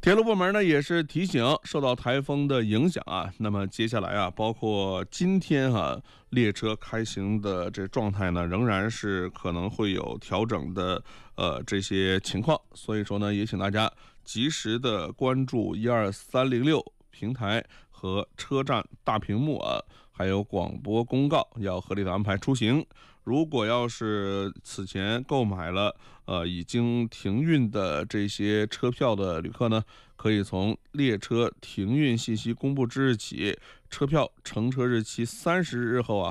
铁路部门呢也是提醒，受到台风的影响啊，那么接下来啊，包括今天列车开行的这状态呢，仍然是可能会有调整的这些情况，所以说呢，也请大家及时的关注12306平台和车站大屏幕啊，还有广播公告，要合理的安排出行。如果要是此前购买了已经停运的这些车票的旅客呢，可以从列车停运信息公布之日起，车票乘车日期30日后